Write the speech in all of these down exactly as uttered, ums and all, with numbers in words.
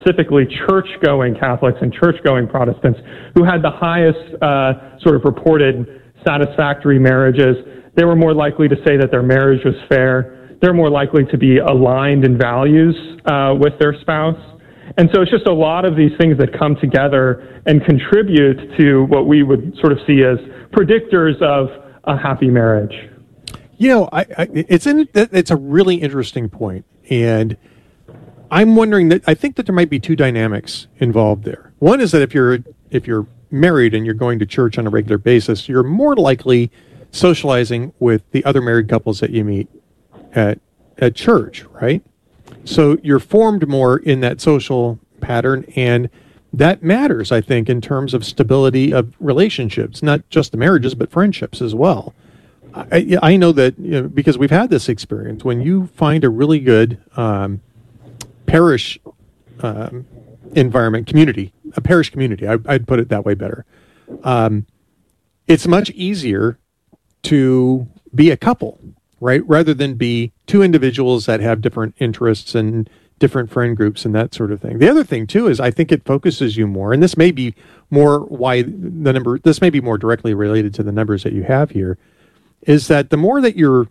specifically church-going Catholics and church-going Protestants who had the highest uh, sort of reported satisfactory marriages. They were more likely to say that their marriage was fair. They're more likely to be aligned in values uh, with their spouse. And so it's just a lot of these things that come together and contribute to what we would sort of see as predictors of a happy marriage. You know, I, I, it's in, it's a really interesting point, and I'm wondering that I think that there might be two dynamics involved there. One is that if you're if you're married and you're going to church on a regular basis, you're more likely socializing with the other married couples that you meet at at church, right? So you're formed more in that social pattern, and that matters, I think, in terms of stability of relationships, not just the marriages, but friendships as well. I, I know that, you know, because we've had this experience, when you find a really good um, parish um, environment, community, a parish community, I, I'd put it that way better, um, it's much easier to be a couple, right? Rather than be two individuals that have different interests and different friend groups and that sort of thing. The other thing, too, is I think it focuses you more, and this may be more why the number, this may be more directly related to the numbers that you have here, is that the more that you're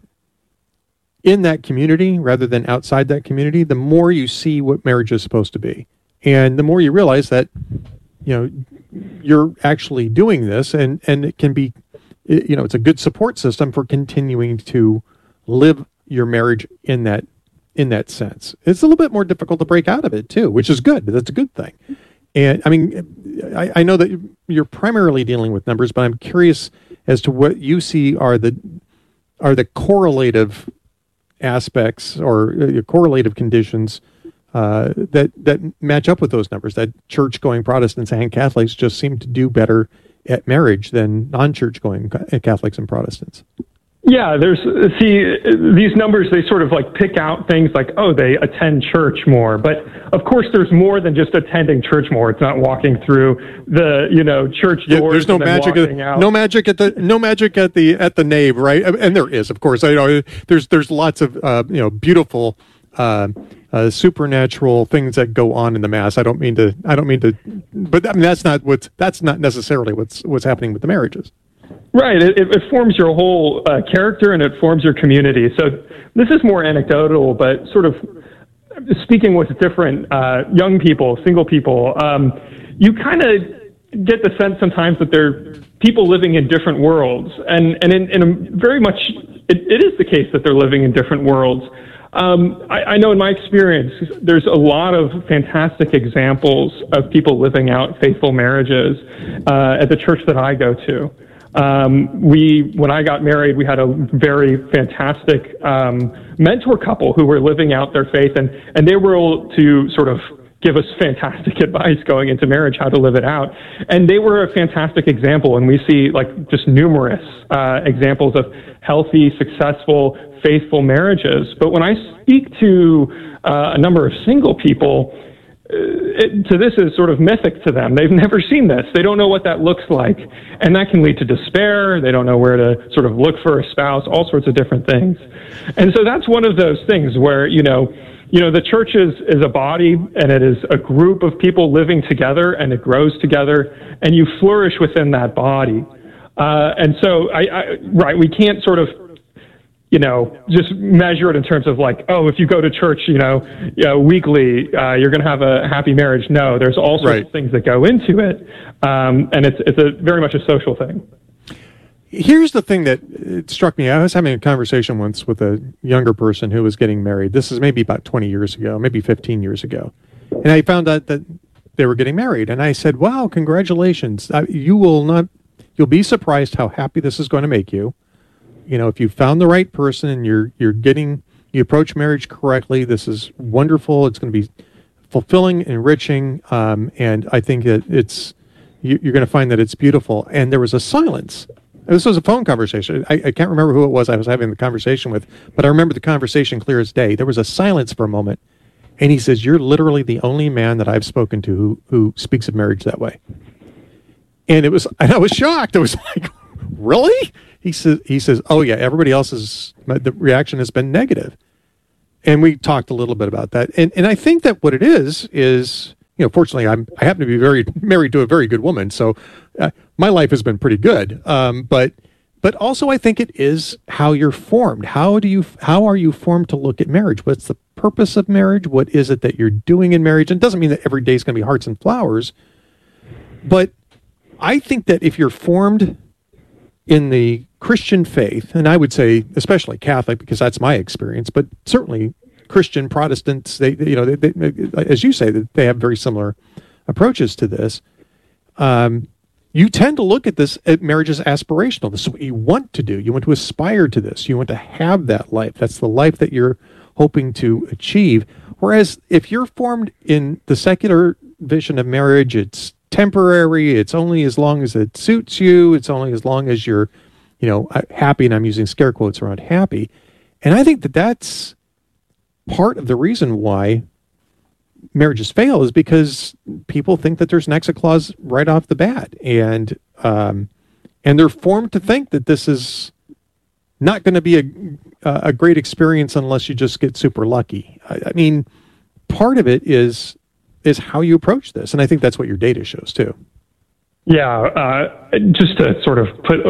in that community rather than outside that community, the more you see what marriage is supposed to be. And the more you realize that, you know, you're actually doing this, and, and it can be, you know, it's a good support system for continuing to live your marriage in that in that sense. It's a little bit more difficult to break out of it, too, which is good. That's a good thing. And, I mean, I, I know that you're primarily dealing with numbers, but I'm curious as to what you see are the are the correlative aspects or uh, correlative conditions uh, that that match up with those numbers. That church-going Protestants and Catholics just seem to do better at marriage than non-church-going Catholics and Protestants. Yeah, there's, see, these numbers, they sort of like pick out things like, oh, they attend church more. But of course, there's more than just attending church more. It's not walking through the, you know, church doors. Yeah, there's no magic, at, no magic at the, no magic at the, at the nave, right? And there is, of course. I know there's, there's lots of, uh, you know, beautiful, uh, uh, supernatural things that go on in the Mass. I don't mean to, I don't mean to, but I mean, that's not what's, that's not necessarily what's, what's happening with the marriages. Right. It, it forms your whole uh, character, and it forms your community. So this is more anecdotal, but sort of speaking with different uh, young people, single people, um, you kind of get the sense sometimes that they're people living in different worlds. And, and in, in a very much, it, it is the case that they're living in different worlds. Um, I, I know in my experience, there's a lot of fantastic examples of people living out faithful marriages uh, at the church that I go to. Um, we, when I got married, we had a very fantastic um, mentor couple who were living out their faith, and, and they were able to sort of give us fantastic advice going into marriage, how to live it out. And they were a fantastic example, and we see like just numerous uh, examples of healthy, successful, faithful marriages. But when I speak to uh, a number of single people, It, to this is sort of mythic to them. They've never seen this. They don't know what that looks like. And that can lead to despair. They don't know where to sort of look for a spouse, all sorts of different things. And so that's one of those things where, you know, you know, the church is, is a body, and it is a group of people living together, and it grows together, and you flourish within that body. Uh, and so, I, I, right, we can't sort of, you know, just measure it in terms of like, oh, if you go to church, you know, you know weekly, uh, you're going to have a happy marriage. No, there's all sorts right. of things that go into it. Um, and it's it's a very much a social thing. Here's the thing that it struck me. I was having a conversation once with a younger person who was getting married. This is maybe about twenty years ago, maybe fifteen years ago. And I found out that they were getting married. And I said, wow, congratulations. You will not, you'll be surprised how happy this is going to make you. You know, if you found the right person and you're you're getting, you approach marriage correctly, this is wonderful. It's going to be fulfilling, enriching, um, and I think that it's, you, you're going to find that it's beautiful. And there was a silence. This was a phone conversation. I, I can't remember who it was I was having the conversation with, but I remember the conversation clear as day. There was a silence for a moment, and he says, "You're literally the only man that I've spoken to who who speaks of marriage that way." And it was, and I was shocked. I was like, "Really?" He says, he says, oh, yeah, everybody else's, the reaction has been negative. And we talked a little bit about that. And and I think that what it is, is you know, fortunately, I'm I happen to be very married to a very good woman, so uh, my life has been pretty good. Um, but but also, I think it is how you're formed. How do you how are you formed to look at marriage? What's the purpose of marriage? What is it that you're doing in marriage? And it doesn't mean that every day is going to be hearts and flowers, but I think that if you're formed in the Christian faith, and I would say especially Catholic because that's my experience, but certainly Christian Protestants, they you know they, they, as you say, they have very similar approaches to this. Um, you tend to look at this at marriage as aspirational. This is what you want to do. You want to aspire to this. You want to have that life. That's the life that you're hoping to achieve. Whereas if you're formed in the secular vision of marriage, it's temporary. It's only as long as it suits you. It's only as long as you're, you know, happy. And I'm using scare quotes around happy. And I think that that's part of the reason why marriages fail is because people think that there's an exit clause right off the bat, and um, and they're formed to think that this is not going to be a a great experience unless you just get super lucky. I, I mean, part of it is is how you approach this, and I think that's what your data shows too. Yeah, uh, just to sort of put.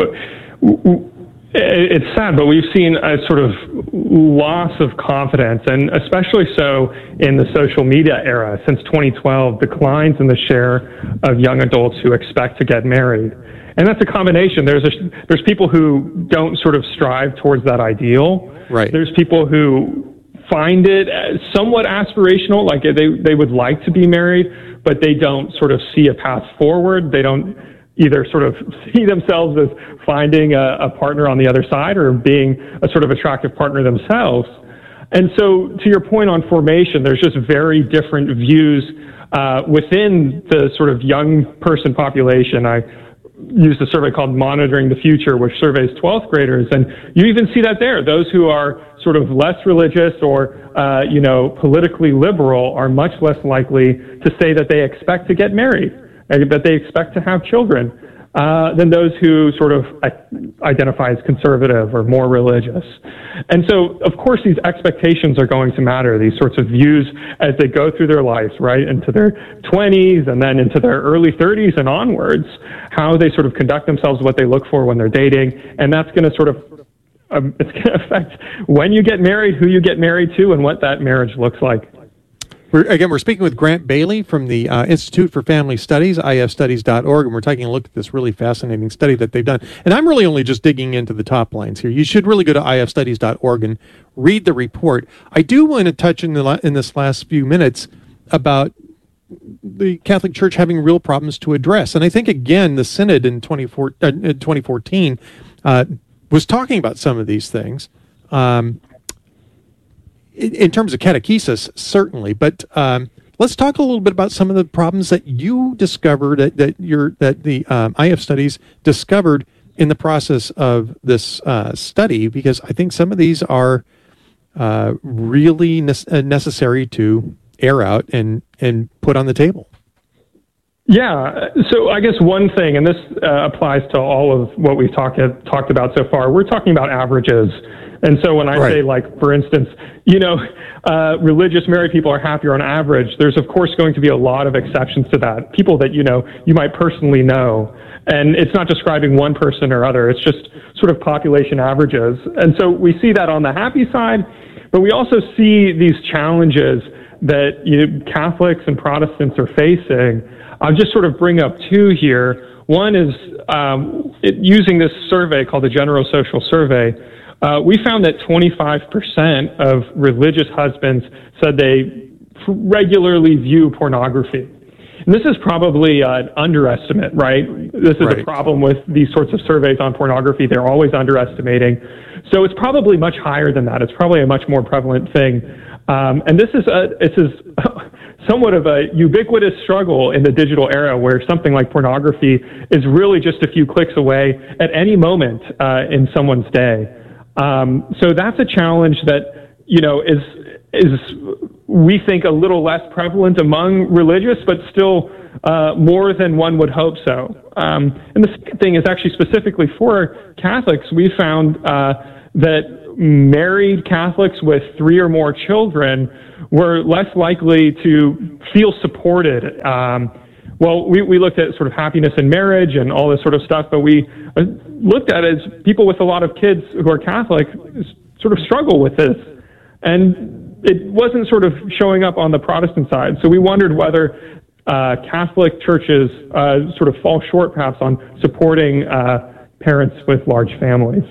Uh, It's sad, but we've seen a sort of loss of confidence, and especially so in the social media era. Since twenty twelve, declines in the share of young adults who expect to get married. And that's a combination. There's a, there's people who don't sort of strive towards that ideal. Right. There's people who find it somewhat aspirational, like they, they would like to be married, but they don't sort of see a path forward. They don't either sort of see themselves as finding a, a partner on the other side or being a sort of attractive partner themselves. And so to your point on formation, there's just very different views uh, within the sort of young person population. I used a survey called Monitoring the Future, which surveys twelfth graders, and you even see that there. Those who are sort of less religious or, uh, you know, politically liberal are much less likely to say that they expect to get married, that they expect to have children, uh, than those who sort of identify as conservative or more religious. And so, of course, these expectations are going to matter, these sorts of views as they go through their lives, right, into their twenties and then into their early thirties and onwards, how they sort of conduct themselves, what they look for when they're dating, and that's going to sort of um, it's going to affect when you get married, who you get married to, and what that marriage looks like. We're, again, we're speaking with Grant Bailey from the uh, Institute for Family Studies, I F studies dot org, and we're taking a look at this really fascinating study that they've done. And I'm really only just digging into the top lines here. You should really go to I F studies dot org and read the report. I do want to touch in, the, in this last few minutes about the Catholic Church having real problems to address. And I think, again, the Synod in twenty fourteen uh, was talking about some of these things. Um In terms of catechesis, certainly, but um, let's talk a little bit about some of the problems that you discovered, that, that, your, that the um, I F studies discovered in the process of this uh, study, because I think some of these are uh, really ne- necessary to air out and, and put on the table. Yeah, so I guess one thing, and this uh, applies to all of what we've talked talked about so far, we're talking about averages. And so when I right. say, like, for instance, you know, uh, religious married people are happier on average, there's, of course, going to be a lot of exceptions to that. People that, you know, you might personally know. And it's not describing one person or other. It's just sort of population averages. And so we see that on the happy side, but we also see these challenges that, you know, Catholics and Protestants are facing. I'll just sort of bring up two here. One is um, it, using this survey called the General Social Survey. Uh, we found that twenty-five percent of religious husbands said they regularly view pornography. And this is probably an underestimate, right? This is right. a problem with these sorts of surveys on pornography. They're always underestimating. So it's probably much higher than that. It's probably a much more prevalent thing. Um, and this is a, this is somewhat of a ubiquitous struggle in the digital era, where something like pornography is really just a few clicks away at any moment uh, in someone's day. Um, so that's a challenge that, you know, is, is we think a little less prevalent among religious, but still uh, more than one would hope so. Um, and the second thing is actually specifically for Catholics. We found uh, that married Catholics with three or more children were less likely to feel supported. Um, well, we, we looked at sort of happiness in marriage and all this sort of stuff, but we uh, looked at it as people with a lot of kids who are Catholic sort of struggle with this. And it wasn't sort of showing up on the Protestant side. So we wondered whether uh, Catholic churches uh, sort of fall short perhaps on supporting uh, parents with large families.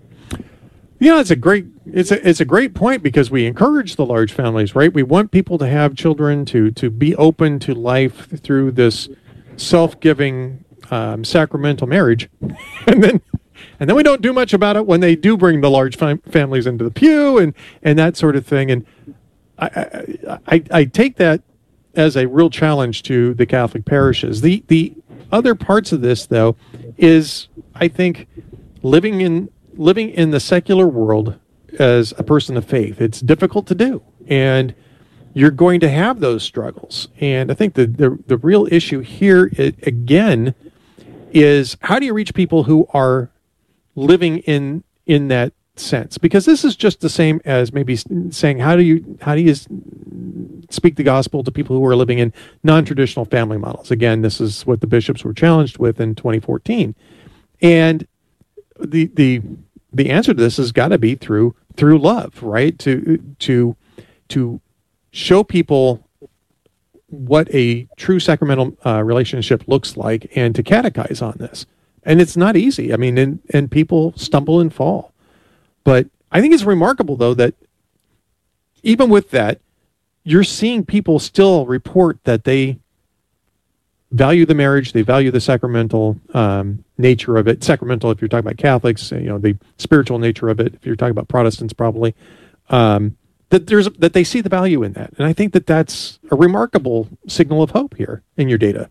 Yeah, it's a great it's a it's a great point, because we encourage the large families, right? We want people to have children, to to be open to life through this self-giving um, sacramental marriage, and then and then we don't do much about it when they do bring the large fam- families into the pew and and that sort of thing. And I, I I I take that as a real challenge to the Catholic parishes. The the other parts of this, though, is I think living in living in the secular world as a person of faith. It's difficult to do, and you're going to have those struggles. And I think the the, the real issue here, it, again, is how do you reach people who are living in in that sense? Because this is just the same as maybe saying how do you how do you speak the gospel to people who are living in non-traditional family models. Again, this is what the bishops were challenged with in twenty fourteen, and the the the answer to this has got to be through through love, right? To to to show people what a true sacramental uh, relationship looks like, and to catechize on this. And it's not easy. I mean, and and people stumble and fall. But I think it's remarkable, though, that even with that, you're seeing people still report that they value the marriage, they value the sacramental um, nature of it. Sacramental, if you're talking about Catholics, you know, the spiritual nature of it. If you're talking about Protestants, probably um, that there's that they see the value in that, and I think that that's a remarkable signal of hope here in your data.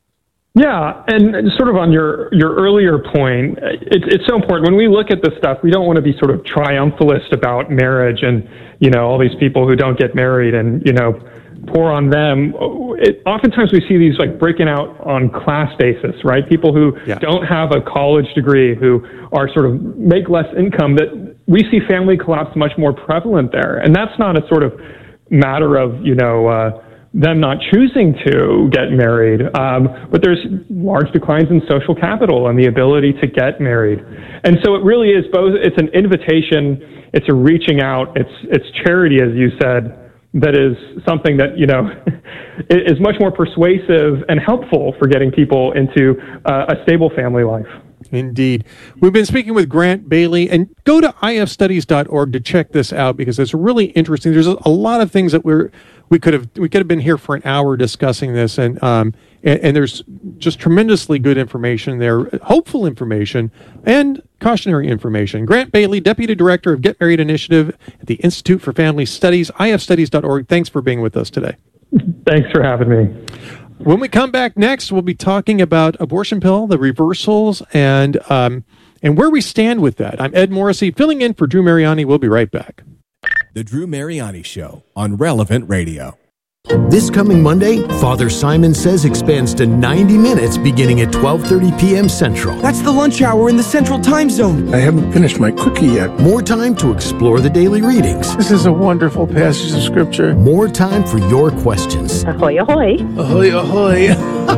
Yeah, and sort of on your, your earlier point, it, it's so important. When we look at this stuff, we don't want to be sort of triumphalist about marriage and, you know, all these people who don't get married and, you know, pour on them. It, oftentimes we see these like breaking out on class basis, right? People who yeah. don't have a college degree, who are sort of make less income, that we see family collapse much more prevalent there. And that's not a sort of matter of, you know, uh, them not choosing to get married, um, but there's large declines in social capital and the ability to get married. And so it really is both, it's an invitation, it's a reaching out, it's it's charity, as you said, that is something that, you know, is much more persuasive and helpful for getting people into uh, a stable family life. Indeed. We've been speaking with Grant Bailey, and go to I F studies dot org to check this out, because it's really interesting. There's a, a lot of things that we're we could have we could have been here for an hour discussing this, and um and, and there's just tremendously good information there, hopeful information and cautionary information. Grant Bailey, Deputy Director of Get Married Initiative at the Institute for Family Studies, I F studies dot org. Thanks for being with us today. Thanks for having me. When we come back next, we'll be talking about abortion pill, the reversals, and um, and where we stand with that. I'm Ed Morrissey, filling in for Drew Mariani. We'll be right back. The Drew Mariani Show on Relevant Radio. This coming Monday, Father Simon Says expands to ninety minutes beginning at twelve thirty p.m. Central. That's the lunch hour in the Central Time Zone. I haven't finished my cookie yet. More time to explore the daily readings. This is a wonderful passage of Scripture. More time for your questions. Ahoy, ahoy. Ahoy, ahoy.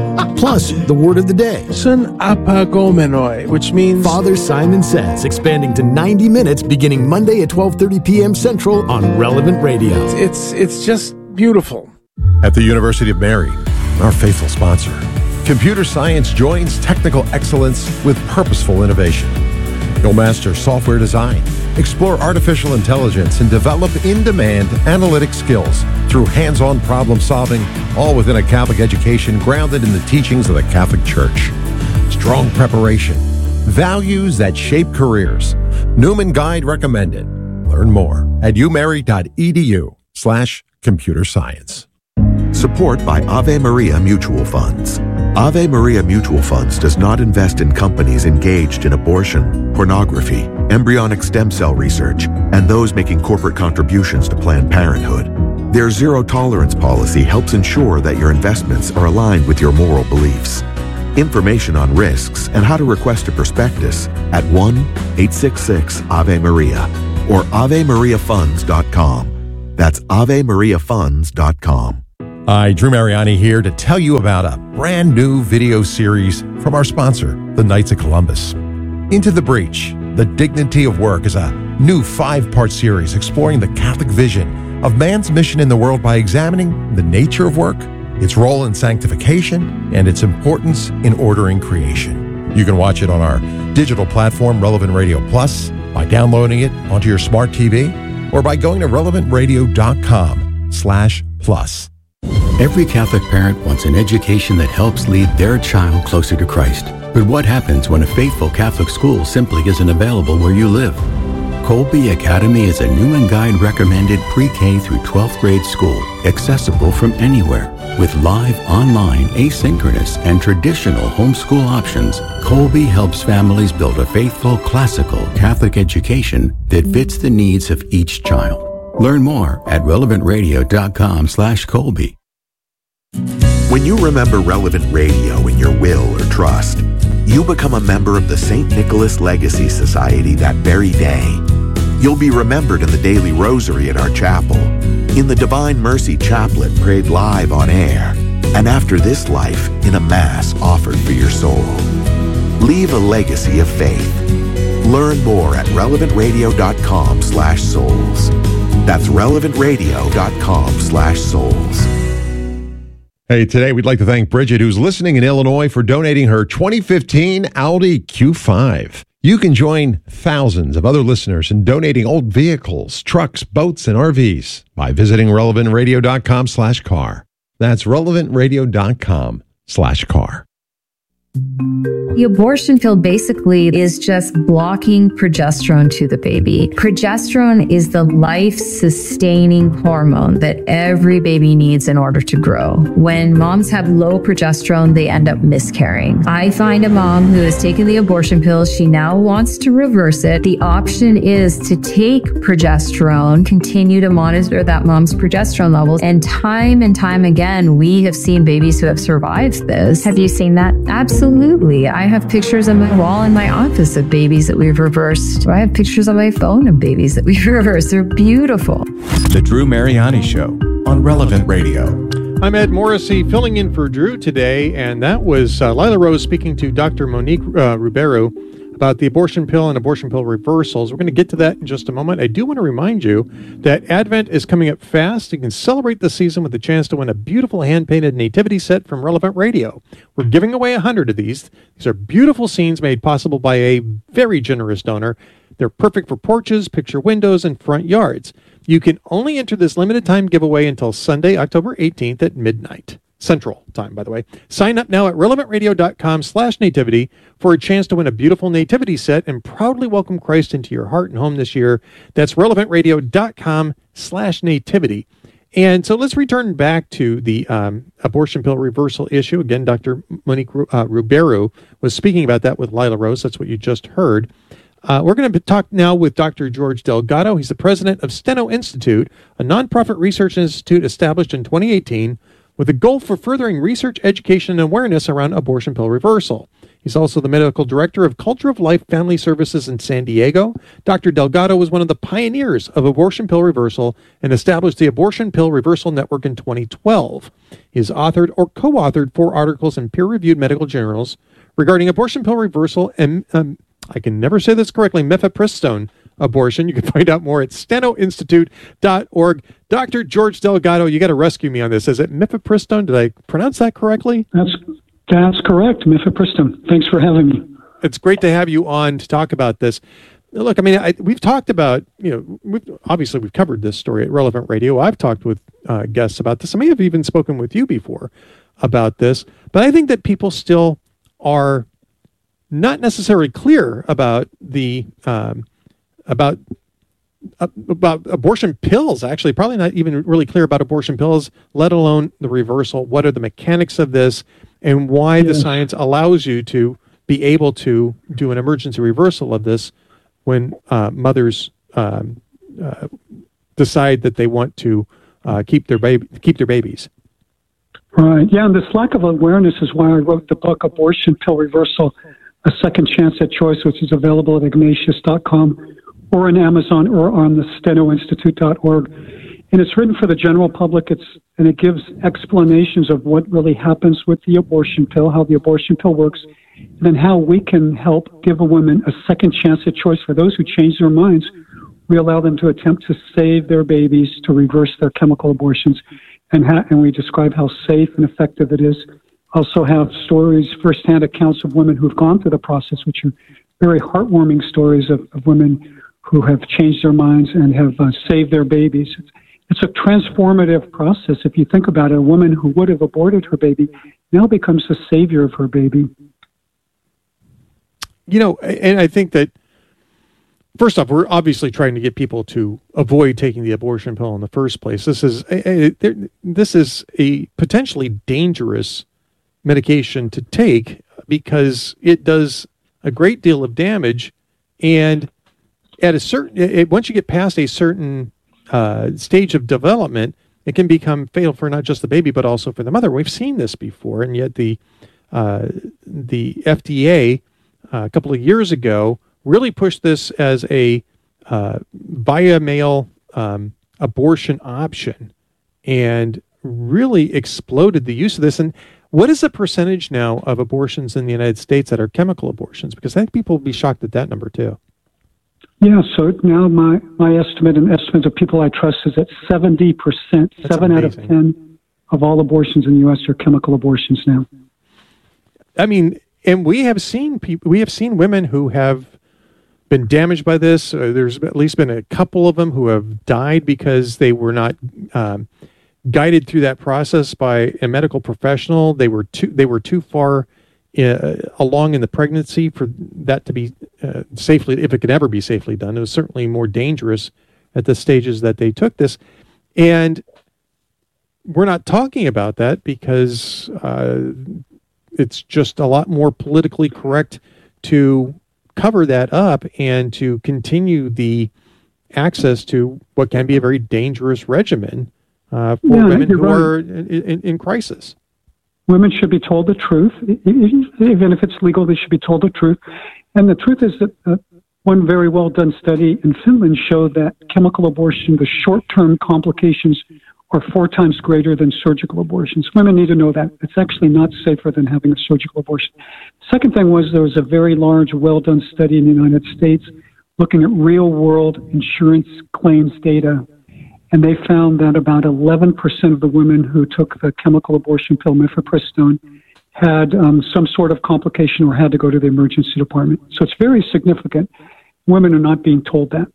Plus, the word of the day. Sun apagomenoi, which means... Father Simon Says, expanding to ninety minutes beginning Monday at twelve thirty p.m. Central on Relevant Radio. It's, it's just beautiful. At the University of Mary, our faithful sponsor, computer science joins technical excellence with purposeful innovation. You'll master software design, explore artificial intelligence, and develop in-demand analytic skills through hands-on problem solving, all within a Catholic education grounded in the teachings of the Catholic Church. Strong preparation, values that shape careers. Newman Guide recommended. Learn more at umary.edu slash computer science. Support by Ave Maria Mutual Funds. Ave Maria Mutual Funds does not invest in companies engaged in abortion, pornography, embryonic stem cell research, and those making corporate contributions to Planned Parenthood. Their zero-tolerance policy helps ensure that your investments are aligned with your moral beliefs. Information on risks and how to request a prospectus at one eight six six Ave Maria or ave maria funds dot com. That's ave maria funds dot com. Hi, Drew Mariani here to tell you about a brand new video series from our sponsor, the Knights of Columbus. Into the Breach, The Dignity of Work is a new five-part series exploring the Catholic vision of man's mission in the world by examining the nature of work, its role in sanctification, and its importance in ordering creation. You can watch it on our digital platform, Relevant Radio Plus, by downloading it onto your smart T V, or by going to relevant radio dot com slash plus. Every Catholic parent wants an education that helps lead their child closer to Christ. But what happens when a faithful Catholic school simply isn't available where you live? Colby Academy is a Newman Guide recommended pre-K through twelfth grade school, accessible from anywhere. With live, online, asynchronous, and traditional homeschool options, Colby helps families build a faithful, classical Catholic education that fits the needs of each child. Learn more at relevant radio dot com slash Colby. When you remember Relevant Radio in your will or trust, you become a member of the Saint Nicholas Legacy Society that very day. You'll be remembered in the daily rosary at our chapel, in the Divine Mercy Chaplet prayed live on air, and after this life in a Mass offered for your soul. Leave a legacy of faith. Learn more at relevant radio dot com slash souls. That's relevant radio dot com slash souls. Hey, today we'd like to thank Bridget, who's listening in Illinois, for donating her twenty fifteen Audi Q five. You can join thousands of other listeners in donating old vehicles, trucks, boats, and R Vs by visiting relevant radio dot com slash car. That's relevant radio dot com slash car. The abortion pill basically is just blocking progesterone to the baby. Progesterone is the life-sustaining hormone that every baby needs in order to grow. When moms have low progesterone, they end up miscarrying. I find a mom who has taken the abortion pill. She now wants to reverse it. The option is to take progesterone, continue to monitor that mom's progesterone levels, and time and time again, we have seen babies who have survived this. Have you seen that? Absolutely. Absolutely. I have pictures on my wall in my office of babies that we've reversed. I have pictures on my phone of babies that we've reversed. They're beautiful. The Drew Mariani Show on Relevant Radio. I'm Ed Morrissey, filling in for Drew today, and that was uh, Lila Rose speaking to Doctor Monique uh, Ribeiro about the abortion pill and abortion pill reversals. We're going to get to that in just a moment. I do want to remind you that Advent is coming up fast. You can celebrate the season with a chance to win a beautiful hand-painted nativity set from Relevant Radio. We're giving away one hundred of these. These are beautiful scenes made possible by a very generous donor. They're perfect for porches, picture windows, and front yards. You can only enter this limited time giveaway until Sunday, October eighteenth at midnight. Central Time, by the way. Sign up now at relevant radio dot com slash nativity for a chance to win a beautiful nativity set and proudly welcome Christ into your heart and home this year. That's relevant radio dot com slash nativity. And so let's return back to the um, abortion pill reversal issue. Again, Doctor Monique uh, Ribeiro was speaking about that with Lila Rose. That's what you just heard. Uh, we're going to talk now with Doctor George Delgado. He's the president of Steno Institute, a nonprofit research institute established in twenty eighteen with a goal for furthering research, education, and awareness around abortion pill reversal. He's also the medical director of Culture of Life Family Services in San Diego. Doctor Delgado was one of the pioneers of abortion pill reversal and established the Abortion Pill Reversal Network in twenty twelve. He has authored or co-authored four articles in peer-reviewed medical journals regarding abortion pill reversal and, um, I can never say this correctly, mifepristone abortion. You can find out more at steno institute dot org. Doctor George Delgado, you got to rescue me on this. Is it mifepristone? Did I pronounce that correctly? That's that's correct, mifepristone. Thanks for having me. It's great to have you on to talk about this. Look, I mean, I, we've talked about, you know, we've, obviously we've covered this story at Relevant Radio. I've talked with uh, guests about this. I may have even spoken with you before about this, but I think that people still are not necessarily clear about the um, about uh, about abortion pills. Actually, probably not even really clear about abortion pills, let alone the reversal. What are the mechanics of this, and why yes. the science allows you to be able to do an emergency reversal of this when uh, mothers um, uh, decide that they want to uh, keep their baby keep their babies. Right. Yeah, and this lack of awareness is why I wrote the book Abortion Pill Reversal, A Second Chance at Choice, which is available at ignatius dot com. or on Amazon or on the steno institute dot org. And it's written for the general public. It's and it gives explanations of what really happens with the abortion pill, how the abortion pill works, and then how we can help give a woman a second chance at choice. For those who change their minds, we allow them to attempt to save their babies, to reverse their chemical abortions, and, ha- and we describe how safe and effective it is. Also have stories, firsthand accounts of women who've gone through the process, which are very heartwarming stories of, of women who have changed their minds and have uh, saved their babies. It's, it's a transformative process. If you think about it, a woman who would have aborted her baby now becomes the savior of her baby. You know, and I think that, first off, we're obviously trying to get people to avoid taking the abortion pill in the first place. This is a, a, this is a potentially dangerous medication to take because it does a great deal of damage, and at a certain it, once you get past a certain uh, stage of development, it can become fatal for not just the baby but also for the mother. We've seen this before, and yet the uh, the F D A uh, a couple of years ago really pushed this as a uh, via mail um, abortion option, and really exploded the use of this. And what is the percentage now of abortions in the United States that are chemical abortions? Because I think people will be shocked at that number too. Yeah, so now my, my estimate and estimates of people I trust is that seventy percent, That's seven amazing. out of ten of all abortions in the U S are chemical abortions now. I mean, and we have seen people, we have seen women who have been damaged by this. Uh, there's at least been a couple of them who have died because they were not um, guided through that process by a medical professional. They were too they were too far uh, along in the pregnancy for that to be uh, safely, if it could ever be safely done. It was certainly more dangerous at the stages that they took this. And we're not talking about that because uh, it's just a lot more politically correct to cover that up and to continue the access to what can be a very dangerous regimen uh, for Yeah, women you're who right. are in, in, in crisis. Women should be told the truth. Even if it's legal, they should be told the truth. And the truth is that uh, one very well done study in Finland showed that chemical abortion, the short-term complications are four times greater than surgical abortions. Women need to know that. It's actually not safer than having a surgical abortion. Second thing was there was a very large, well-done study in the United States looking at real-world insurance claims data, and they found that about eleven percent of the women who took the chemical abortion pill mifepristone had um, some sort of complication or had to go to the emergency department. So it's very significant. Women are not being told that.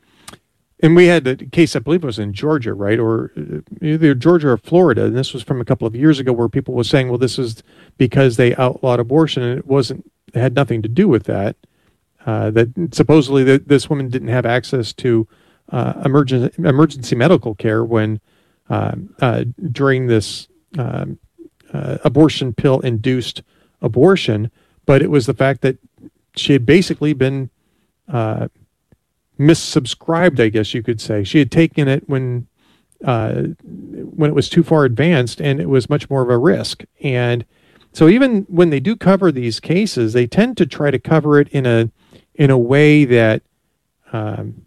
And we had a case, I believe it was in Georgia, right? Or either Georgia or Florida. And this was from a couple of years ago where people were saying, well, this is because they outlawed abortion. And it wasn't, it had nothing to do with that. Uh, that supposedly that this woman didn't have access to uh, emergency, emergency medical care when uh, uh, during this um, uh, abortion pill induced abortion. But it was the fact that she had basically been uh, misubscribed, I guess you could say. She had taken it when uh, when it was too far advanced, and it was much more of a risk. And so even when they do cover these cases, they tend to try to cover it in a in a way that um,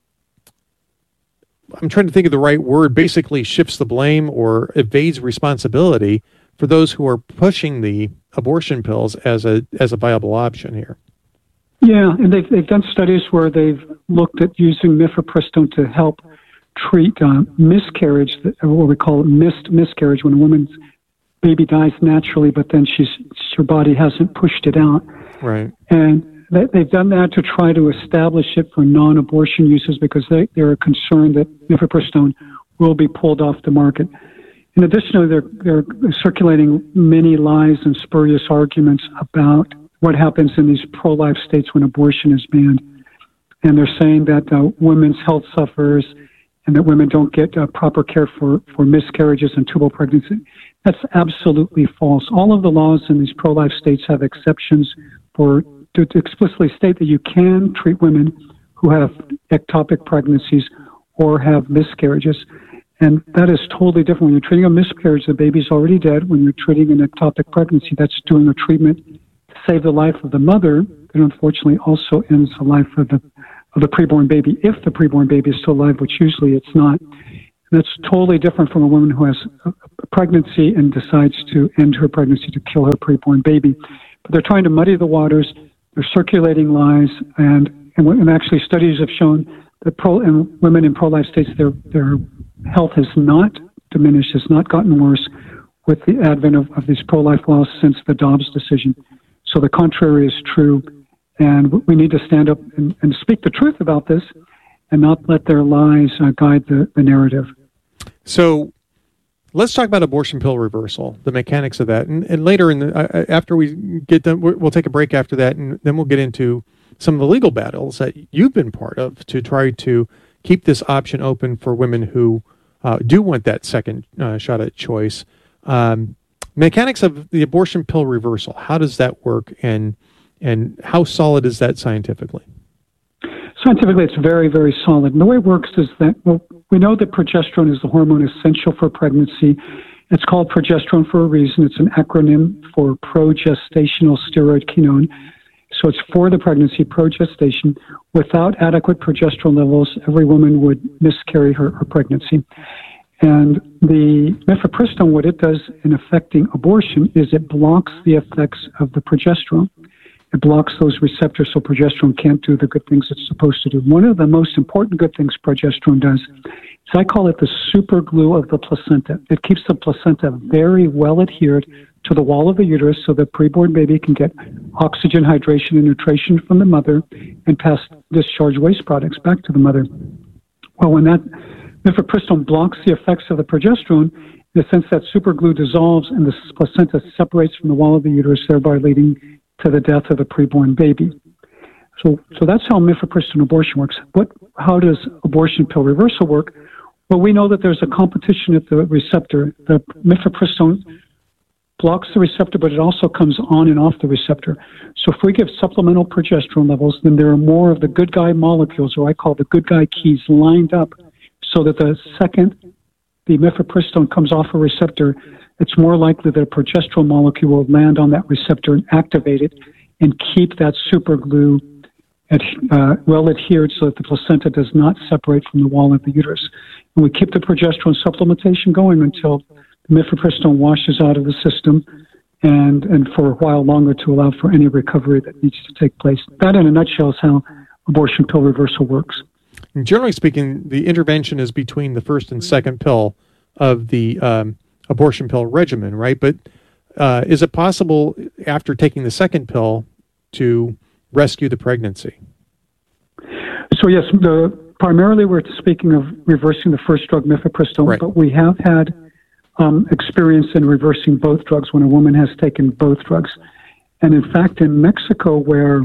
I'm trying to think of the right word, basically shifts the blame or evades responsibility for those who are pushing the abortion pills as a as a viable option here. Yeah, and they've, they've done studies where they've looked at using mifepristone to help treat uh, miscarriage, or what we call missed miscarriage, when a woman's baby dies naturally, but then she's her body hasn't pushed it out. Right. And they, they've done that to try to establish it for non-abortion uses because they, they're concerned that mifepristone will be pulled off the market. In addition, they're, they're circulating many lies and spurious arguments about what happens in these pro-life states when abortion is banned. And they're saying that uh, women's health suffers and that women don't get uh, proper care for, for miscarriages and tubal pregnancy. That's absolutely false. All of the laws in these pro-life states have exceptions for to, to explicitly state that you can treat women who have ectopic pregnancies or have miscarriages. And that is totally different. When you're treating a miscarriage, the baby's already dead. When you're treating an ectopic pregnancy, that's doing a treatment save the life of the mother, that unfortunately also ends the life of the of the preborn baby if the preborn baby is still alive, which usually it's not. And that's totally different from a woman who has a pregnancy and decides to end her pregnancy to kill her preborn baby. But they're trying to muddy the waters. They're circulating lies, and, and, and actually studies have shown that pro, and women in pro-life states, their, their health has not diminished, has not gotten worse with the advent of, of these pro-life laws since the Dobbs decision. So the contrary is true, and we need to stand up and, and speak the truth about this and not let their lies uh, guide the, the narrative. So let's talk about abortion pill reversal, the mechanics of that. And, and later, in the, uh, after we get done, we'll take a break after that, and then we'll get into some of the legal battles that you've been part of to try to keep this option open for women who uh, do want that second uh, shot at choice. Um, mechanics of the abortion pill reversal, how does that work, and and how solid is that scientifically? Scientifically, it's very, very solid. And the way it works is that, well, we know that progesterone is the hormone essential for pregnancy. It's called progesterone for a reason. It's an acronym for progestational steroid kinone. So it's for the pregnancy, progestation. Without adequate progesterone levels, every woman would miscarry her, her pregnancy. And the mifepristone, what it does in affecting abortion is it blocks the effects of the progesterone. It blocks those receptors so progesterone can't do the good things it's supposed to do. One of the most important good things progesterone does is I call it the super glue of the placenta. It keeps the placenta very well adhered to the wall of the uterus so the preborn baby can get oxygen, hydration, and nutrition from the mother and pass discharge waste products back to the mother. Well, when that mifepristone blocks the effects of the progesterone, in a sense that super glue dissolves and the placenta separates from the wall of the uterus, thereby leading to the death of the preborn baby. So, so that's how mifepristone abortion works. What, how does abortion pill reversal work? Well, we know that there's a competition at the receptor. The mifepristone blocks the receptor, but it also comes on and off the receptor. So if we give supplemental progesterone levels, then there are more of the good guy molecules, or I call the good guy keys, lined up so that the second the mifepristone comes off a receptor, it's more likely that a progesterone molecule will land on that receptor and activate it and keep that super glue ad, uh, well adhered so that the placenta does not separate from the wall of the uterus. And we keep the progesterone supplementation going until the mifepristone washes out of the system and, and for a while longer to allow for any recovery that needs to take place. That, in a nutshell, is how abortion pill reversal works. And generally speaking, the intervention is between the first and second pill of the um, abortion pill regimen, right? But uh, is it possible after taking the second pill to rescue the pregnancy? So yes, the, primarily we're speaking of reversing the first drug, mifepristone, right. But we have had um, experience in reversing both drugs when a woman has taken both drugs. And in fact, in Mexico, where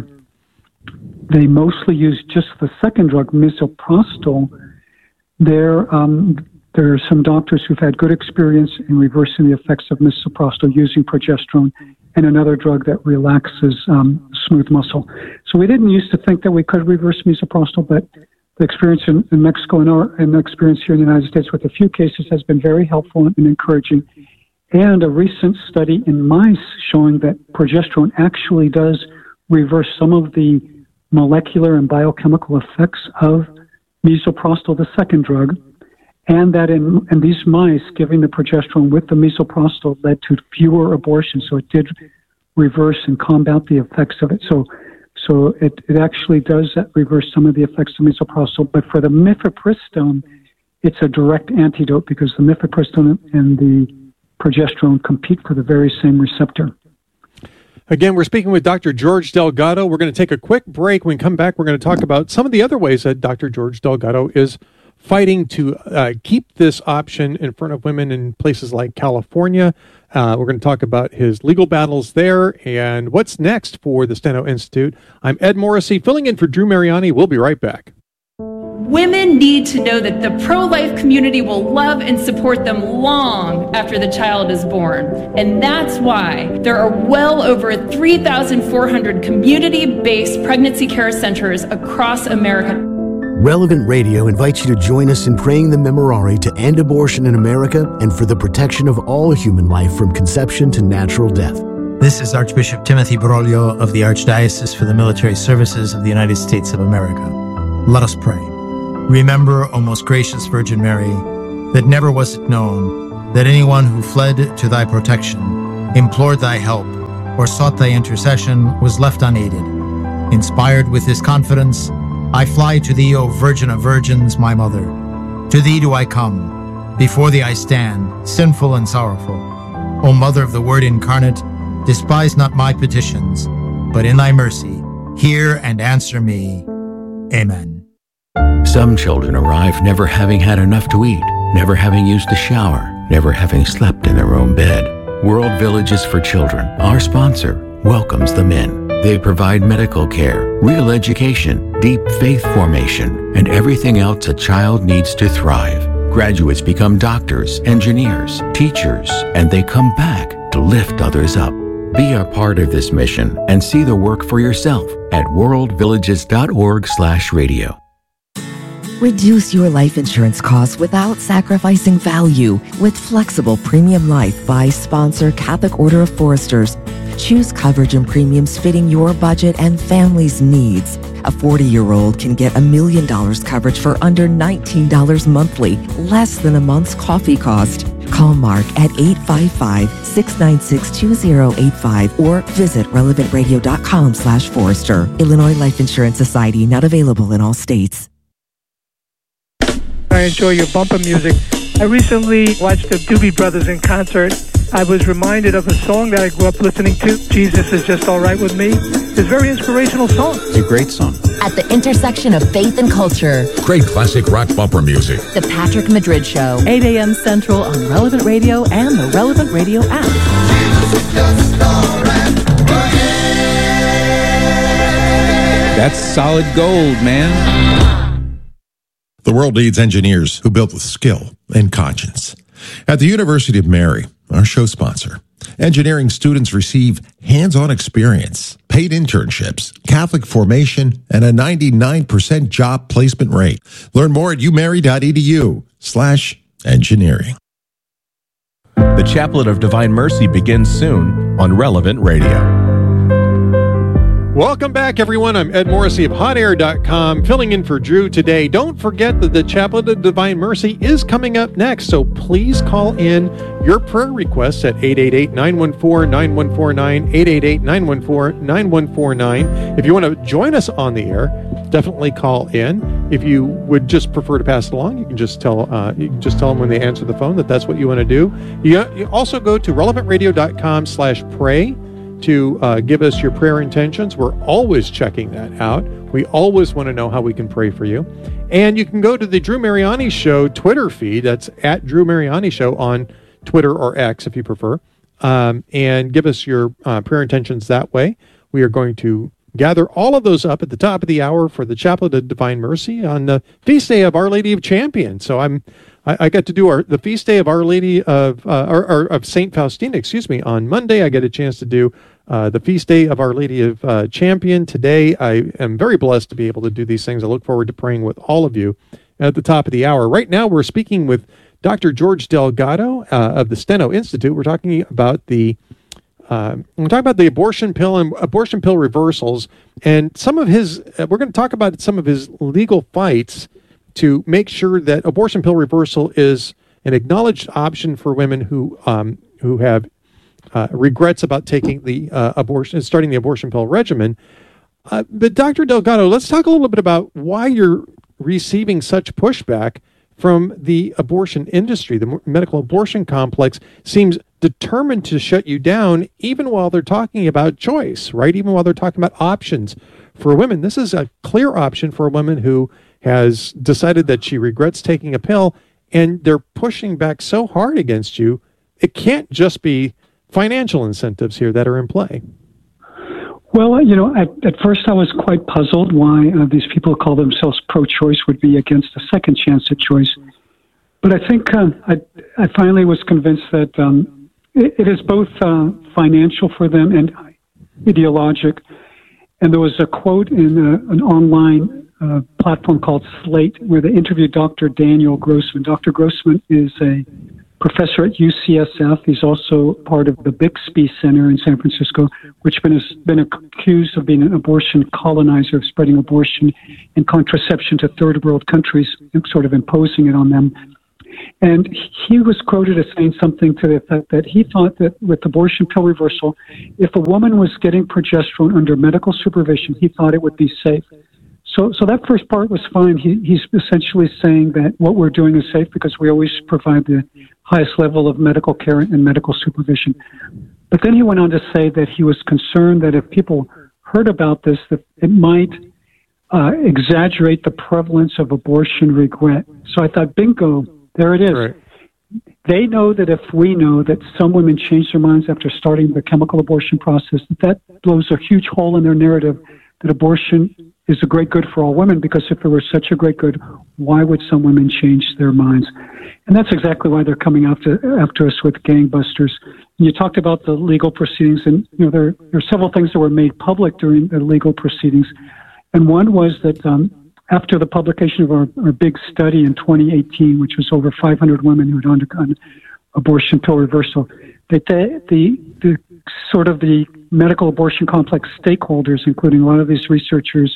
they mostly use just the second drug, misoprostol, there, um, there are some doctors who've had good experience in reversing the effects of misoprostol using progesterone and another drug that relaxes um, smooth muscle. So we didn't used to think that we could reverse misoprostol, but the experience in, in Mexico and our and the experience here in the United States with a few cases has been very helpful and encouraging. And a recent study in mice showing that progesterone actually does reverse some of the molecular and biochemical effects of misoprostol, the second drug, and that in, in these mice, giving the progesterone with the misoprostol led to fewer abortions. So it did reverse and combat the effects of it. So so it, it actually does reverse some of the effects of misoprostol. But for the mifepristone, it's a direct antidote because the mifepristone and the progesterone compete for the very same receptor. Again, we're speaking with Doctor George Delgado. We're going to take a quick break. When we come back, we're going to talk about some of the other ways that Doctor George Delgado is fighting to uh, keep this option in front of women in places like California. Uh, we're going to talk about his legal battles there and what's next for the Steno Institute. I'm Ed Morrissey, filling in for Drew Mariani. We'll be right back. Women need to know that the pro-life community will love and support them long after the child is born. And that's why there are well over three thousand four hundred community-based pregnancy care centers across America. Relevant Radio invites you to join us in praying the Memorare to end abortion in America and for the protection of all human life from conception to natural death. This is Archbishop Timothy Broglio of the Archdiocese for the Military Services of the United States of America. Let us pray. Remember, O most gracious Virgin Mary, that never was it known that anyone who fled to thy protection, implored thy help, or sought thy intercession was left unaided. Inspired with this confidence, I fly to thee, O Virgin of Virgins, my mother. To thee do I come. Before thee I stand, sinful and sorrowful. O Mother of the Word incarnate, despise not my petitions, but in thy mercy, hear and answer me. Amen. Some children arrive never having had enough to eat, never having used a shower, never having slept in their own bed. World Villages for Children, our sponsor, welcomes them in. They provide medical care, real education, deep faith formation, and everything else a child needs to thrive. Graduates become doctors, engineers, teachers, and they come back to lift others up. Be a part of this mission and see the work for yourself at worldvillages.org slash radio. Reduce your life insurance costs without sacrificing value with Flexible Premium Life by sponsor Catholic Order of Foresters. Choose coverage and premiums fitting your budget and family's needs. A forty-year-old can get a million dollars coverage for under nineteen dollars monthly, less than a month's coffee cost. Call Mark at eight five five, six nine six, two zero eight five or visit relevantradio.com slash Forester. Illinois Life Insurance Society, not available in all states. I enjoy your bumper music. I recently watched the Doobie Brothers in concert. I was reminded of a song that I grew up listening to, Jesus Is Just All Right With Me. It's a very inspirational song. It's a great song. At the intersection of faith and culture. Great classic rock bumper music. The Patrick Madrid Show. eight a.m. Central on Relevant Radio and the Relevant Radio app. Jesus is just all right. That's solid gold, man. The world needs engineers who build with skill and conscience. At the University of Mary, our show sponsor, engineering students receive hands-on experience, paid internships, Catholic formation, and a ninety-nine percent job placement rate. Learn more at umary.edu slash engineering. The Chaplet of Divine Mercy begins soon on Relevant Radio. Welcome back, everyone. I'm Ed Morrissey of hot air dot com, filling in for Drew today. Don't forget that the Chaplet of Divine Mercy is coming up next, so please call in your prayer requests at eight eight eight, nine one four, nine one four nine, eight eight eight, nine one four, nine one four nine. If you want to join us on the air, definitely call in. If you would just prefer to pass it along, you can just tell uh, you can just tell them when they answer the phone that that's what you want to do. You, you also go to relevantradio.com slash pray to uh, give us your prayer intentions. We're always checking that out. We always want to know how we can pray for you. And you can go to the Drew Mariani Show Twitter feed. That's at Drew Mariani Show on Twitter or X if you prefer. Um, and give us your uh, prayer intentions that way. We are going to gather all of those up at the top of the hour for the Chaplet of Divine Mercy on the feast day of Our Lady of Champion. So I'm I, I got to do our the feast day of Our Lady of uh, or, or of Saint Faustina, excuse me, on Monday. I get a chance to do uh, the feast day of Our Lady of uh, Champion today. I am very blessed to be able to do these things. I look forward to praying with all of you at the top of the hour. Right now, we're speaking with Doctor George Delgado uh, of the Steno Institute. We're talking about the Uh, we're talking about the abortion pill and abortion pill reversals, and some of his. Uh, we're going to talk about some of his legal fights to make sure that abortion pill reversal is an acknowledged option for women who um, who have uh, regrets about taking the uh, abortion, starting the abortion pill regimen. Uh, but Doctor Delgado, let's talk a little bit about why you're receiving such pushback from the abortion industry. The medical abortion complex seems determined to shut you down even while they're talking about choice, right? Even while they're talking about options for women. This is a clear option for a woman who has decided that she regrets taking a pill, and they're pushing back so hard against you. It can't just be financial incentives here that are in play. Well, you know, at, at first I was quite puzzled why uh, these people who call themselves pro-choice would be against a second chance at choice. But I think uh, I, I finally was convinced that um, it, it is both uh, financial for them and ideologic. And there was a quote in a, an online uh, platform called Slate where they interviewed Doctor Daniel Grossman. Doctor Grossman is a professor at U C S F. He's also part of the Bixby Center in San Francisco, which has been accused of being an abortion colonizer, of spreading abortion and contraception to third world countries, sort of imposing it on them. And he was quoted as saying something to the effect that he thought that with abortion pill reversal, if a woman was getting progesterone under medical supervision, he thought it would be safe. So, so that first part was fine. He, he's essentially saying that what we're doing is safe because we always provide the highest level of medical care and medical supervision. But then he went on to say that he was concerned that if people heard about this, that it might uh, exaggerate the prevalence of abortion regret. So I thought, bingo, there it is. Right. They know that if we know that some women change their minds after starting the chemical abortion process, that, that blows a huge hole in their narrative that abortion is a great good for all women, because if it were such a great good, why would some women change their minds? And that's exactly why they're coming after after us with gangbusters. And you talked about the legal proceedings, and you know there, there are several things that were made public during the legal proceedings. And one was that um, after the publication of our, our big study in twenty eighteen, which was over five hundred women who had undergone abortion pill reversal, that the, the, the sort of the medical abortion complex stakeholders, including a lot of these researchers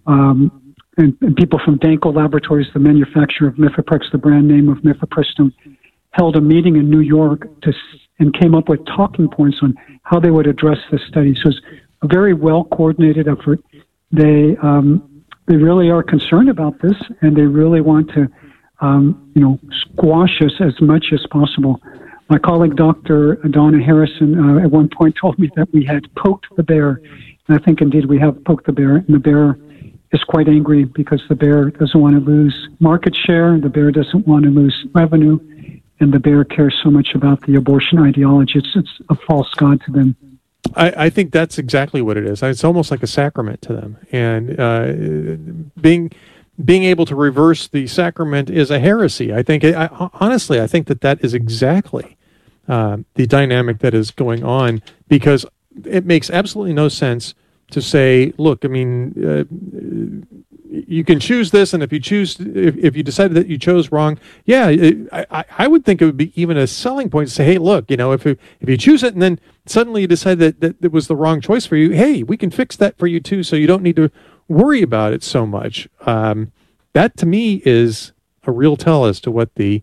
um, and, and people from Danko Laboratories, the manufacturer of Mifeprex, the brand name of mifepristone, held a meeting in New York to, and came up with talking points on how they would address this study. So it's a very well-coordinated effort. They um, they really are concerned about this, and they really want to um, you know, squash us as much as possible. My colleague, Doctor Donna Harrison, uh, at one point told me that we had poked the bear. And I think, indeed, we have poked the bear. And the bear is quite angry because the bear doesn't want to lose market share. The bear doesn't want to lose revenue. And the bear cares so much about the abortion ideology. It's, it's a false god to them. I, I think that's exactly what it is. It's almost like a sacrament to them. And uh, being... being able to reverse the sacrament is a heresy. I think, I, honestly, I think that that is exactly uh, the dynamic that is going on, because it makes absolutely no sense to say, look, I mean, uh, you can choose this, and if you choose, if, if you decided that you chose wrong, yeah, it, I, I would think it would be even a selling point to say, hey, look, you know, if you, if you choose it and then suddenly you decide that, that it was the wrong choice for you, hey, we can fix that for you too, so you don't need to worry about it so much. Um, that to me is a real tell as to what the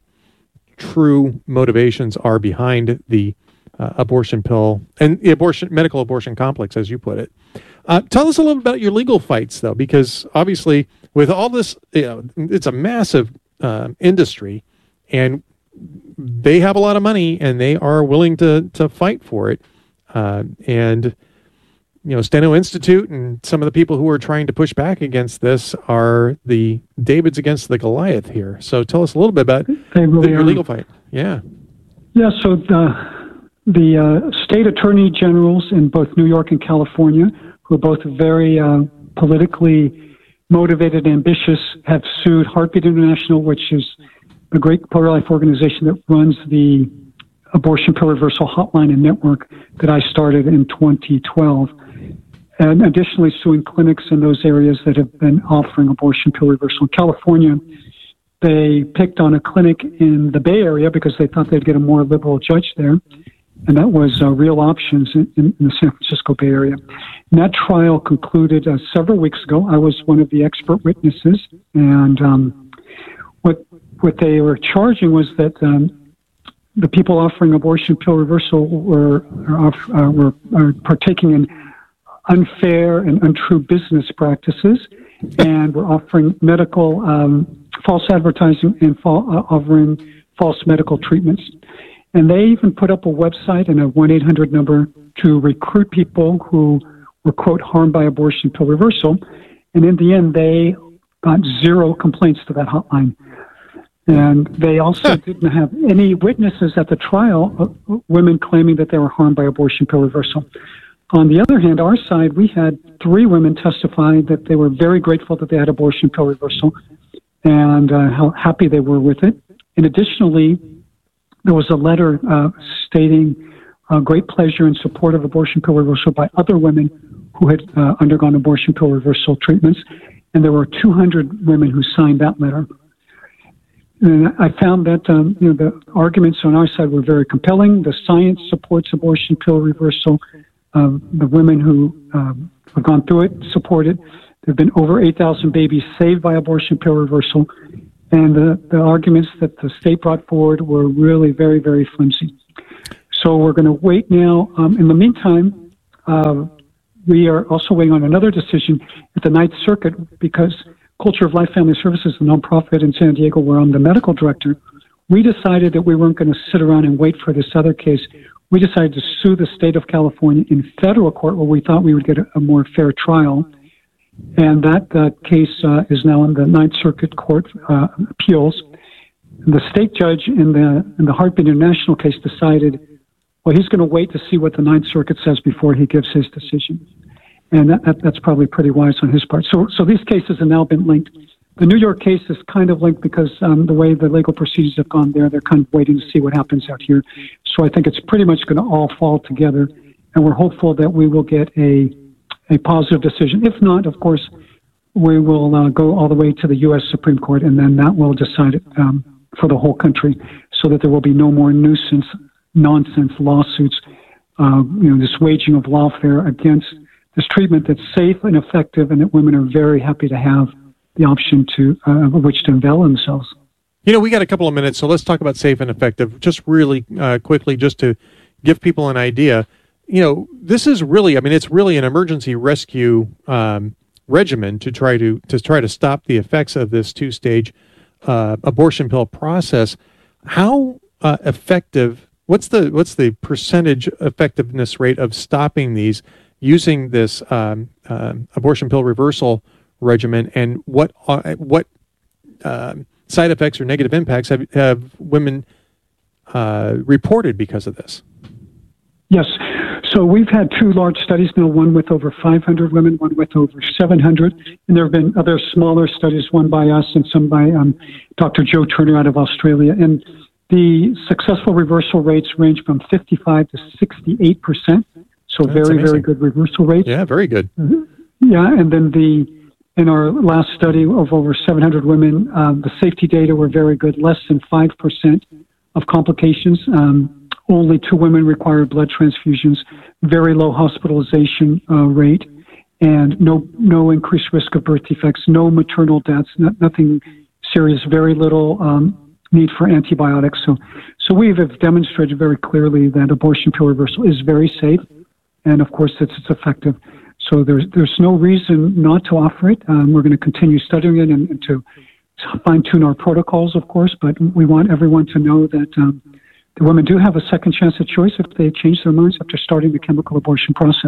true motivations are behind the uh, abortion pill and the abortion medical abortion complex, as you put it. Uh, tell us a little about your legal fights, though, because obviously with all this, you know, it's a massive uh, industry, and they have a lot of money, and they are willing to to fight for it. Uh, and you know, Steno Institute and some of the people who are trying to push back against this are the Davids against the Goliath here. So tell us a little bit about really the, your legal fight. Yeah. Yeah, so the, the uh, state attorney generals in both New York and California, who are both very uh, politically motivated, ambitious, have sued Heartbeat International, which is a great pro-life organization that runs the abortion pill reversal hotline and network that I started in twenty twelve. And additionally suing clinics in those areas that have been offering abortion pill reversal. In California, they picked on a clinic in the Bay Area because they thought they'd get a more liberal judge there, and that was uh, Real Options in, in the San Francisco Bay Area. And that trial concluded uh, several weeks ago. I was one of the expert witnesses, and um, what what they were charging was that um, the people offering abortion pill reversal were are, uh, were are partaking in unfair and untrue business practices, and we're offering medical um, false advertising and fa- uh, offering false medical treatments. And they even put up a website and a one eight hundred number to recruit people who were, quote, harmed by abortion pill reversal. And in the end, they got zero complaints to that hotline. And they also didn't have any witnesses at the trial, uh, women claiming that they were harmed by abortion pill reversal. On the other hand, our side, we had three women testify that they were very grateful that they had abortion pill reversal and uh, how happy they were with it. And additionally, there was a letter uh, stating uh, great pleasure and support of abortion pill reversal by other women who had uh, undergone abortion pill reversal treatments. And there were two hundred women who signed that letter. And I found that um, you know the arguments on our side were very compelling. The science supports abortion pill reversal. Uh, the women who um, have gone through it support it. There have been over eight thousand babies saved by abortion pill reversal. And the, the arguments that the state brought forward were really very, very flimsy. So we're going to wait now. Um, in the meantime, uh, we are also waiting on another decision at the Ninth Circuit because Culture of Life Family Services, the nonprofit in San Diego, where I'm the medical director, we decided that we weren't going to sit around and wait for this other case. We decided to sue the state of California in federal court where we thought we would get a, a more fair trial. And that uh, case uh, is now in the Ninth Circuit Court uh, Appeals. And the state judge in the in the Heartbeat International case decided, well, he's going to wait to see what the Ninth Circuit says before he gives his decision. And that, that, that's probably pretty wise on his part. So, so these cases have now been linked. The New York case is kind of linked because um, the way the legal procedures have gone there, they're kind of waiting to see what happens out here. So I think it's pretty much going to all fall together. And we're hopeful that we will get a a positive decision. If not, of course, we will uh, go all the way to the U S Supreme Court, and then that will decide it um, for the whole country so that there will be no more nuisance, nonsense lawsuits, uh, you know, this waging of lawfare against this treatment that's safe and effective and that women are very happy to have the option to, uh, of which to avail themselves. You know, we got a couple of minutes, so let's talk about safe and effective just really uh, quickly, just to give people an idea. You know, this is really, I mean, it's really an emergency rescue um, regimen to try to to try to stop the effects of this two-stage uh, abortion pill process. How uh, effective? What's the what's the percentage effectiveness rate of stopping these using this um, uh, abortion pill reversal regimen? And what uh, what uh, side effects or negative impacts have have women uh, reported because of this? Yes. So we've had two large studies now, one with over five hundred women, one with over seven hundred. And there have been other smaller studies, one by us and some by um, Doctor Joe Turner out of Australia. And the successful reversal rates range from fifty-five to sixty-eight percent. So That's very, amazing. very good reversal rates. Yeah, very good. Mm-hmm. Yeah, and then the in our last study of over seven hundred women, um, the safety data were very good, less than five percent of complications. Um, Only two women required blood transfusions, very low hospitalization uh, rate, and no no increased risk of birth defects, no maternal deaths, not, nothing serious, very little um, need for antibiotics. So, so we have demonstrated very clearly that abortion pill reversal is very safe, and of course it's, it's effective. So there's there's no reason not to offer it. Um, we're going to continue studying it and, and to fine-tune our protocols, of course, but we want everyone to know that um, the women do have a second chance at choice if they change their minds after starting the chemical abortion process.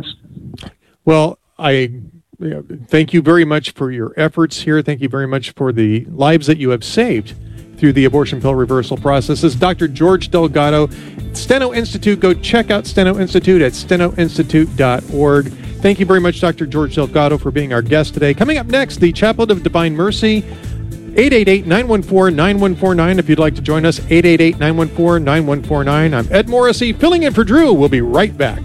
Well, I you know, thank you very much for your efforts here. Thank you very much for the lives that you have saved through the abortion pill reversal process. This is Doctor George Delgado, Steno Institute. Go check out Steno Institute at steno institute dot org. Thank you very much, Doctor George Delgado, for being our guest today. Coming up next, the Chaplet of Divine Mercy. eight eight eight, nine one four, nine one four nine if you'd like to join us. eight eight eight, nine one four, nine one four nine. I'm Ed Morrissey, filling in for Drew. We'll be right back.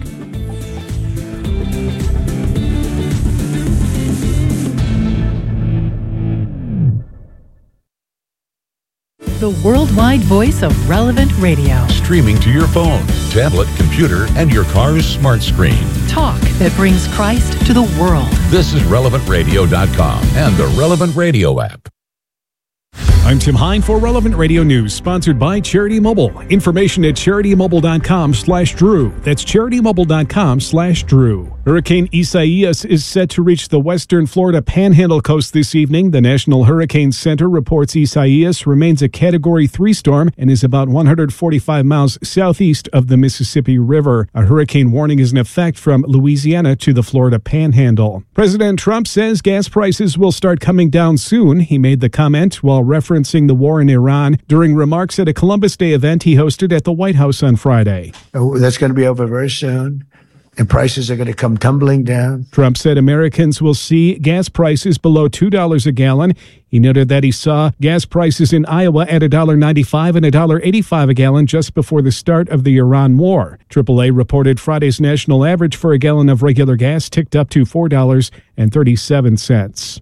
The worldwide voice of Relevant Radio. Streaming to your phone, tablet, computer, and your car's smart screen. Talk that brings Christ to the world. This is relevant radio dot com and the Relevant Radio app. I'm Tim Hine for Relevant Radio News, sponsored by Charity Mobile. Information at charity mobile dot com slash Drew. That's charity mobile dot com slash Drew. Hurricane Isaias is set to reach the western Florida Panhandle coast this evening. The National Hurricane Center reports Isaias remains a Category three storm and is about one hundred forty-five miles southeast of the Mississippi River. A hurricane warning is in effect from Louisiana to the Florida Panhandle. President Trump says gas prices will start coming down soon. He made the comment while referencing the war in Iran during remarks at a Columbus Day event he hosted at the White House on Friday. Oh, that's going to be over very soon, and prices are going to come tumbling down. Trump said Americans will see gas prices below two dollars a gallon. He noted that he saw gas prices in Iowa at one dollar ninety-five and one dollar eighty-five a gallon just before the start of the Iran war. triple A reported Friday's national average for a gallon of regular gas ticked up to four dollars and thirty-seven cents.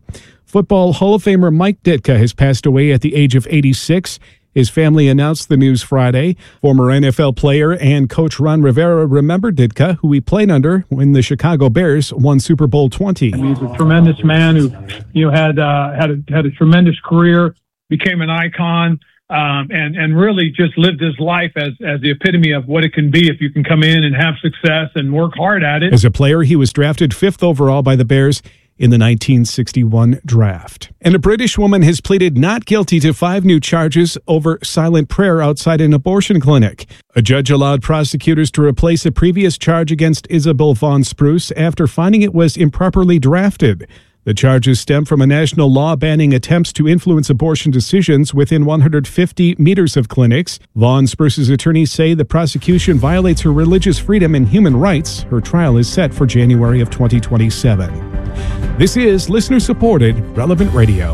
Football Hall of Famer Mike Ditka has passed away at the age of eighty-six. His family announced the news Friday. Former N F L player and coach Ron Rivera remembered Ditka, who he played under when the Chicago Bears won Super Bowl twenty. He's a tremendous man who, you know, had uh, had a, had a tremendous career, became an icon, um, and and really just lived his life as as the epitome of what it can be if you can come in and have success and work hard at it. As a player, he was drafted fifth overall by the Bears in the nineteen sixty-one draft. And a British woman has pleaded not guilty to five new charges over silent prayer outside an abortion clinic. A judge allowed prosecutors to replace a previous charge against Isabel Vaughn Spruce after finding it was improperly drafted. The charges stem from a national law banning attempts to influence abortion decisions within one hundred fifty meters of clinics. Vaughn Spruce's attorneys say the prosecution violates her religious freedom and human rights. Her trial is set for January of twenty twenty-seven. This is listener-supported Relevant Radio.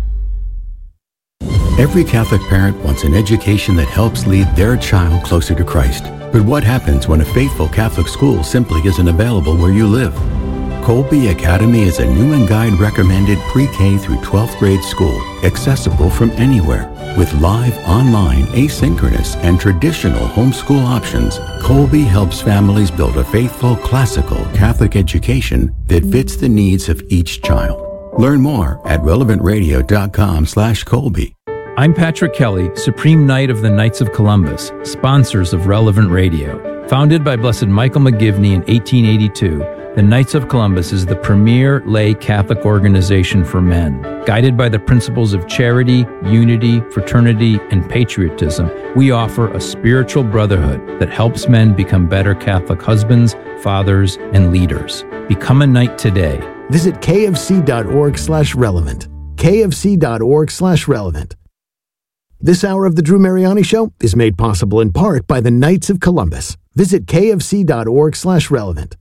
Every Catholic parent wants an education that helps lead their child closer to Christ. But what happens when a faithful Catholic school simply isn't available where you live? Colby Academy is a new and guide recommended pre-K through twelfth grade school, accessible from anywhere. With live, online, asynchronous, and traditional homeschool options, Colby helps families build a faithful, classical Catholic education that fits the needs of each child. Learn more at relevant radio dot com slash Colby. I'm Patrick Kelly, Supreme Knight of the Knights of Columbus, sponsors of Relevant Radio. Founded by Blessed Michael McGivney in eighteen eighty-two, the Knights of Columbus is the premier lay Catholic organization for men. Guided by the principles of charity, unity, fraternity, and patriotism, we offer a spiritual brotherhood that helps men become better Catholic husbands, fathers, and leaders. Become a knight today. Visit kfc.org slash relevant. kfc.org slash relevant. This hour of the Drew Mariani Show is made possible in part by the Knights of Columbus. Visit kfc.org slash relevant.